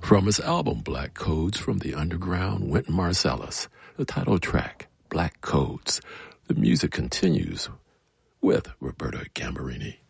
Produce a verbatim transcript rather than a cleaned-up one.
From his album Black Codes from the Underground, Wynton Marsalis, the title track, Black Codes. The music continues with Roberto Gambarini.